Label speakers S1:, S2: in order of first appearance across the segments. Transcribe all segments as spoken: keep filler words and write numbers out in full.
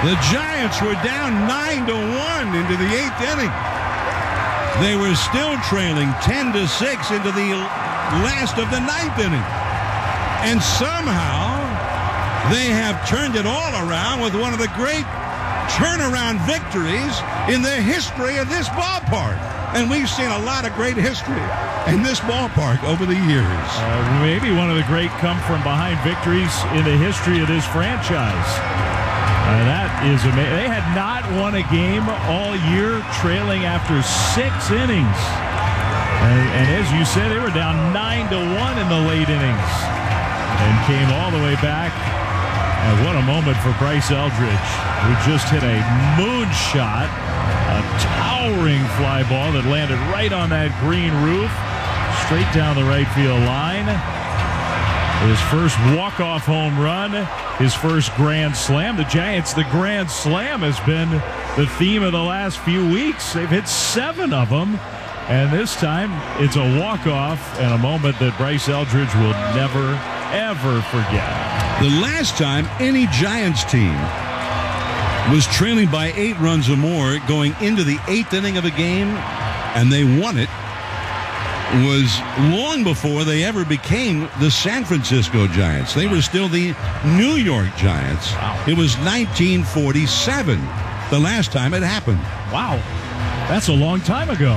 S1: The Giants were down nine to one into the eighth inning. They were still trailing ten to six into the last of the ninth inning. And somehow they have turned it all around with one of the great turnaround victories in the history of this ballpark. And we've seen a lot of great history in this ballpark over the years.
S2: Uh, maybe one of the great come-from-behind victories in the history of this franchise. Uh, that is amazing. They had not won a game all year, trailing after six innings. And, and as you said, they were down nine to one in the late innings and came all the way back. And what a moment for Bryce Eldridge, who just hit a moonshot, a towering fly ball that landed right on that green roof, straight down the right field line. His first walk-off home run, his first grand slam. The Giants, the grand slam has been the theme of the last few weeks. They've hit seven of them, and this time it's a walk-off and a moment that Bryce Eldridge will never, ever forget.
S1: The last time any Giants team was trailing by eight runs or more going into the eighth inning of a game, and they won it, was long before they ever became the San Francisco Giants. They were still the New York Giants.
S2: Wow.
S1: It was nineteen forty-seven, the last time it happened.
S2: Wow. That's a long time ago.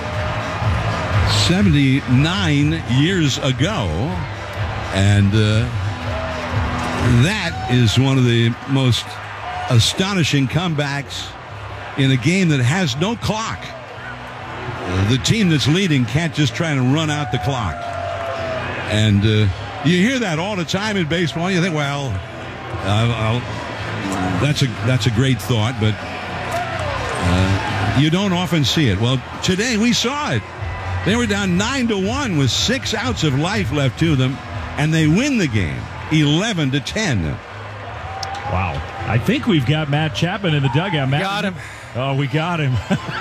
S1: seventy-nine years ago. And uh, that is one of the most astonishing comebacks in a game that has no clock. Uh, the team that's leading can't just try to run out the clock. And uh, you hear that all the time in baseball. You think, well, uh, I'll, that's a that's a great thought, but uh, you don't often see it. Well, today we saw it. They were down nine to one with six outs of life left to them, and they win the game, eleven to ten.
S2: Wow. I think we've got Matt Chapman in the dugout. Matt,
S3: got him.
S2: Oh, we got him.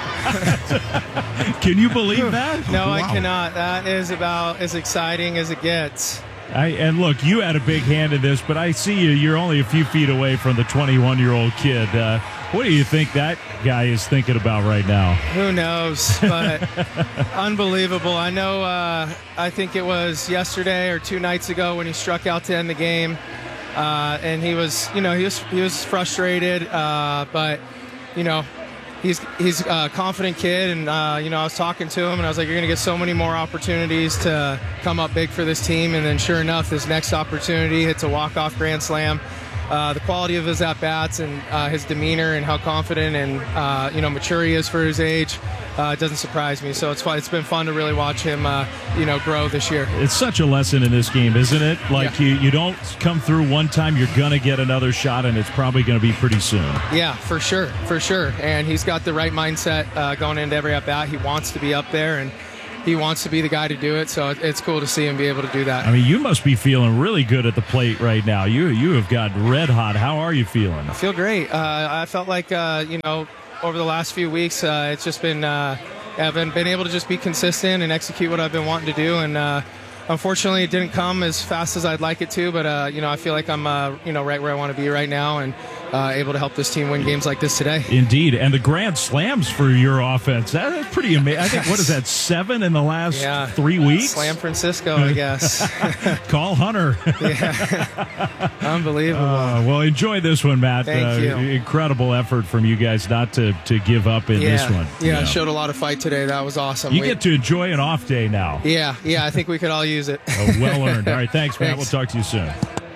S2: Can you believe that?
S3: No,
S1: Wow.
S3: I cannot. That is about as exciting as it gets.
S2: I, and look, you had a big hand in this, but I see you. You're only a few feet away from the twenty-one-year-old kid. Uh, what do you think that guy is thinking about right now?
S3: Who knows? But unbelievable. I know, uh, I think it was yesterday or two nights ago when he struck out to end the game. Uh, and he was, you know, he was, he was frustrated, uh, but, you know, he's he's a confident kid, and uh, you know, I was talking to him, and I was like, "You're going to get so many more opportunities to come up big for this team." And then, sure enough, this next opportunity hits a walk-off grand slam. Uh, the quality of his at-bats and uh, his demeanor and how confident and uh, you know mature he is for his age uh, doesn't surprise me. So it's fun. It's been fun to really watch him, uh, you know, grow this year.
S2: It's such a lesson in this game, isn't it? Like
S3: Yeah.
S2: you, you don't come through one time, you're going to get another shot, and it's probably going to be pretty soon.
S3: Yeah, for sure, for sure. And he's got the right mindset uh, going into every at-bat. He wants to be up there, and he wants to be the guy to do it. So it's cool to see him be able to do that.
S2: I mean, you must be feeling really good at the plate right now. You you have got red hot. How are you feeling?
S3: I feel great. Uh, I felt like, uh, you know, over the last few weeks, uh, it's just been, uh, I've been, been able to just be consistent and execute what I've been wanting to do. And uh, unfortunately, it didn't come as fast as I'd like it to. But, uh, you know, I feel like I'm, uh, you know, right where I want to be right now, and uh, able to help this team win games like this today.
S2: Indeed. And the grand slams for your offense, that's pretty amazing. I think, what is that, seven in the last
S3: Yeah.
S2: three weeks?
S3: Slam Francisco, I guess.
S2: Call Hunter.
S3: Yeah. Unbelievable.
S2: Uh, well, enjoy this one, Matt.
S3: Thank
S2: uh,
S3: you.
S2: Incredible effort from you guys not to, to give up in
S3: yeah.
S2: this one.
S3: Yeah,
S2: You know.
S3: showed a lot of fight today. That was awesome.
S2: You
S3: We-
S2: get to enjoy an off day now.
S3: Yeah, yeah, I think we could all use it.
S2: Oh, well earned. All right, thanks, Matt.
S3: Thanks.
S2: We'll talk to you soon.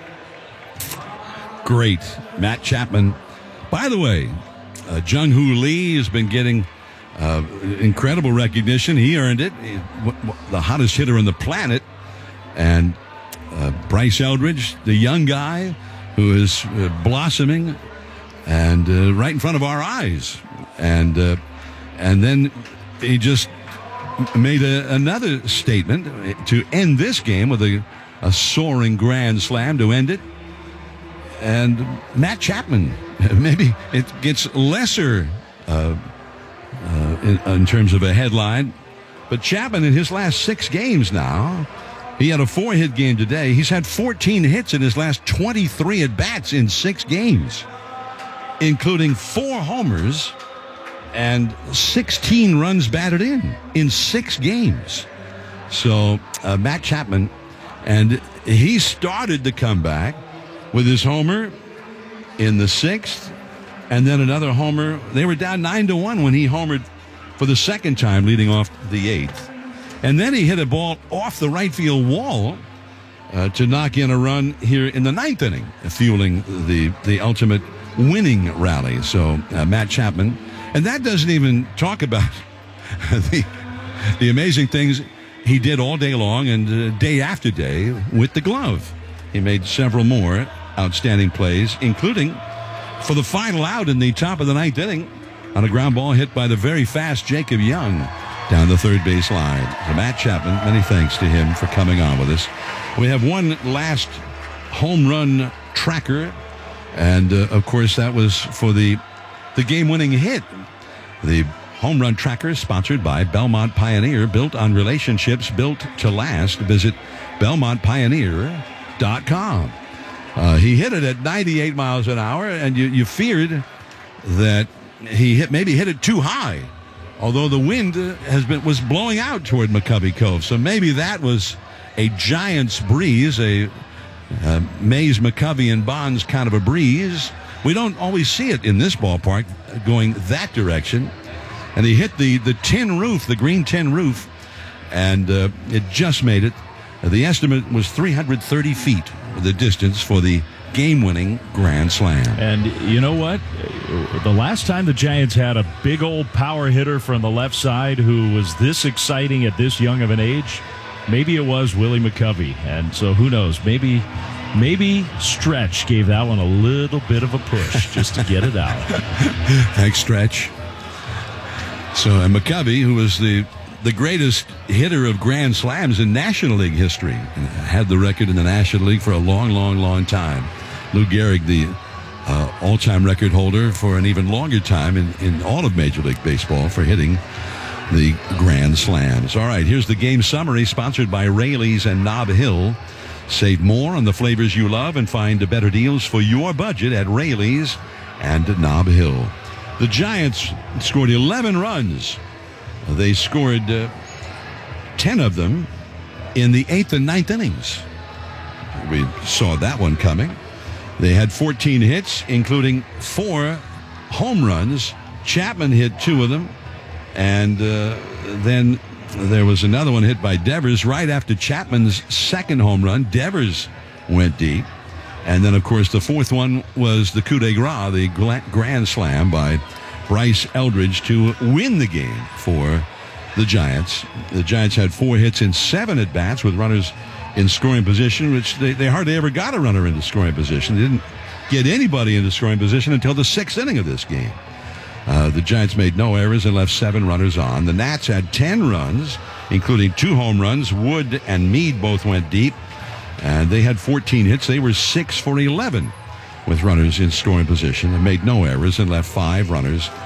S1: Great. Matt Chapman. By the way, uh, Jung-Hoo Lee has been getting uh, incredible recognition. He earned it. He, w- w- the hottest hitter on the planet. And uh, Bryce Eldridge, the young guy who is uh, blossoming and uh, right in front of our eyes. And uh, and then he just made a, another statement to end this game with a, a soaring grand slam to end it. And Matt Chapman, maybe it gets lesser uh, uh, in, in terms of a headline, but Chapman in his last six games now, he had a four-hit game today. He's had fourteen hits in his last twenty-three at-bats in six games. including four homers and sixteen runs batted in in six games. So uh, Matt Chapman, and he started the comeback with his homer in the sixth, and then another homer. They were down nine to one when he homered for the second time, leading off the eighth. And then he hit a ball off the right field wall uh, to knock in a run here in the ninth inning, fueling the, the ultimate winning rally. So uh, Matt Chapman, and that doesn't even talk about the, the amazing things he did all day long and uh, day after day with the glove. He made several more outstanding plays, including for the final out in the top of the ninth inning on a ground ball hit by the very fast Jacob Young down the third base line. So Matt Chapman, many thanks to him for coming on with us. We have one last home run tracker, and uh, of course that was for the the game-winning hit. The home run tracker is sponsored by Belmont Pioneer, built on relationships built to last. Visit belmont pioneer dot com. Uh, he hit it at ninety-eight miles an hour, and you, you feared that he hit maybe hit it too high, although the wind uh, has been was blowing out toward McCovey Cove. So maybe that was a Giants breeze, a uh, Mays, McCovey, and Bonds kind of a breeze. We don't always see it in this ballpark going that direction. And he hit the, the tin roof, the green tin roof, and uh, it just made it. The estimate was three hundred thirty feet, the distance for the game-winning grand slam.
S2: And you know what? The last time the Giants had a big old power hitter from the left side who was this exciting at this young of an age, maybe it was Willie McCovey. And so who knows? Maybe maybe Stretch gave that one a little bit of a push just to get it out.
S1: Thanks, Stretch. So, and McCovey, who was the the greatest hitter of grand slams in National League history, and had the record in the National League for a long, long, long time. Lou Gehrig, the uh, all-time record holder for an even longer time in, in all of Major League Baseball for hitting the grand slams. All right, here's the game summary, sponsored by Rayleigh's and Nob Hill. Save more on the flavors you love and find better deals for your budget at Rayleigh's and Nob Hill. The Giants scored eleven runs. They scored uh, ten of them in the eighth and ninth innings. We saw that one coming. They had fourteen hits, including four home runs. Chapman hit two of them. And uh, then there was another one hit by Devers right after Chapman's second home run. Devers went deep. And then, of course, the fourth one was the coup de grace, the grand slam by Bryce Eldridge to win the game for the Giants. The Giants had four hits in seven at-bats with runners in scoring position, which they, they hardly ever got a runner into scoring position. They didn't get anybody into scoring position until the sixth inning of this game. Uh, the Giants made no errors and left seven runners on. The Nats had ten runs, including two home runs. Wood and Meade both went deep. And they had fourteen hits. They were six for eleven with runners in scoring position and made no errors and left five runners